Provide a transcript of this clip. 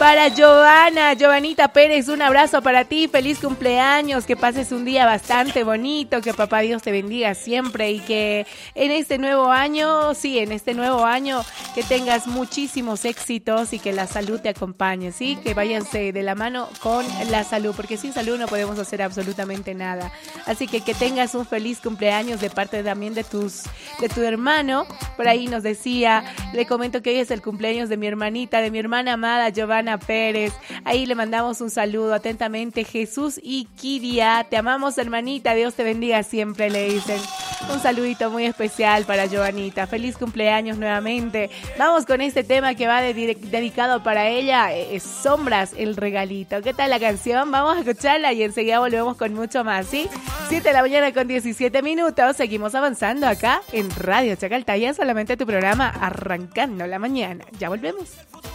Para Giovanita Pérez, un abrazo para ti, feliz cumpleaños, que pases un día bastante bonito, que papá Dios te bendiga siempre y que en este nuevo año, que tengas muchísimos éxitos y que la salud te acompañe, ¿sí? Que vayas de la mano con la salud, porque sin salud no podemos hacer absolutamente nada. Así que tengas un feliz cumpleaños de parte también de tu hermano. Por ahí nos decía, le comento que hoy es el cumpleaños de mi hermanita, de mi hermana amada Giovanna Pérez. Ahí le mandamos un saludo atentamente, Jesús y Kiria. Te amamos, hermanita, Dios te bendiga siempre, le dicen. Un saludito muy especial para Giovanita. Feliz cumpleaños nuevamente. Vamos con este tema que va dedicado para ella, Sombras, el regalito. ¿Qué tal la canción? Vamos a escucharla y enseguida volvemos con mucho más, ¿sí? 7 de la mañana con 17 minutos. Seguimos avanzando acá en Radio Chacaltaya, solamente tu programa Arrancando la Mañana. Ya volvemos.